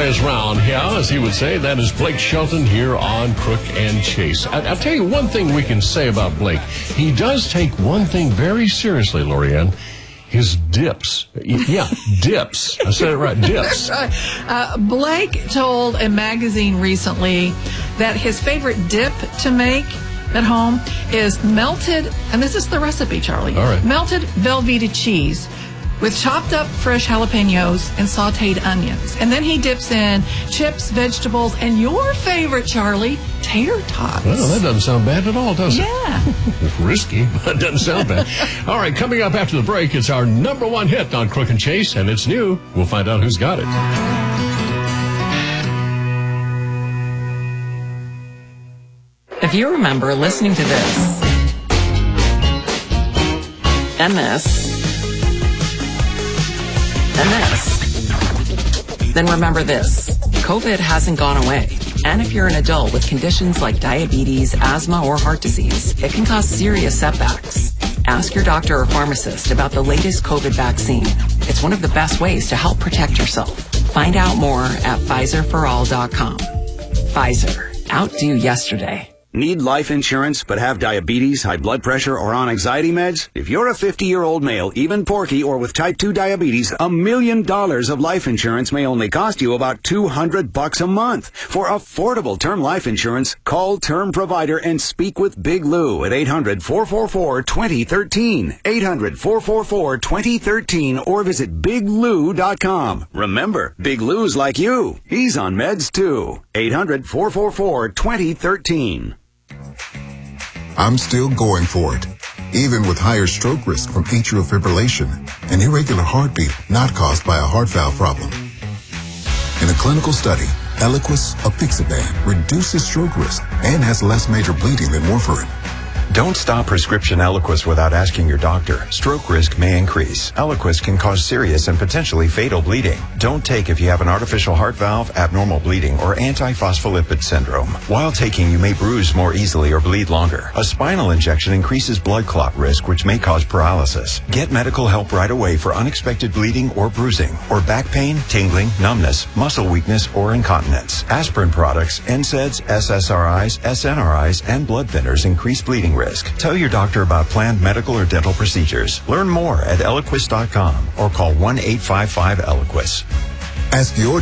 is round here, as he would say. That is Blake Shelton here on Crook and Chase. I'll tell you one thing we can say about Blake. He does take one thing very seriously, Lorianne. His dips. Yeah, dips. I said it right, dips. Blake told a magazine recently that his favorite dip to make at home is melted, and this is the recipe, Charlie. All right. Melted Velveeta cheese with chopped up fresh jalapenos and sauteed onions. And then he dips in chips, vegetables, and your favorite, Charlie, tater tots. Well, that doesn't sound bad at all, does it? Yeah. It's risky, but it doesn't sound bad. All right, coming up after the break, it's our number one hit on Crook and Chase, and it's new. We'll find out who's got it. If you remember listening to this, and this, and this, then remember this. COVID hasn't gone away. And if you're an adult with conditions like diabetes, asthma, or heart disease, it can cause serious setbacks. Ask your doctor or pharmacist about the latest COVID vaccine. It's one of the best ways to help protect yourself. Find out more at PfizerForAll.com. Pfizer. Outdo yesterday. Need life insurance but have diabetes, high blood pressure, or on anxiety meds? If you're a 50-year-old male, even porky, or with type 2 diabetes, $1 million of life insurance may only cost you about $200 a month. For affordable term life insurance, call Term Provider and speak with Big Lou at 800-444-2013. 800-444-2013 or visit biglou.com. Remember, Big Lou's like you. He's on meds too. 800-444-2013. I'm still going for it, even with higher stroke risk from atrial fibrillation, an irregular heartbeat not caused by a heart valve problem. In a clinical study, Eliquis apixaban reduces stroke risk and has less major bleeding than warfarin. Don't stop prescription Eliquis without asking your doctor. Stroke risk may increase. Eliquis can cause serious and potentially fatal bleeding. Don't take if you have an artificial heart valve, abnormal bleeding, or antiphospholipid syndrome. While taking, you may bruise more easily or bleed longer. A spinal injection increases blood clot risk, which may cause paralysis. Get medical help right away for unexpected bleeding or bruising, or back pain, tingling, numbness, muscle weakness, or incontinence. Aspirin products, NSAIDs, SSRIs, SNRIs, and blood thinners increase bleeding risk. Tell your doctor about planned medical or dental procedures. Learn more at Eliquis.com or call 1-855-ELIQUIS. Ask your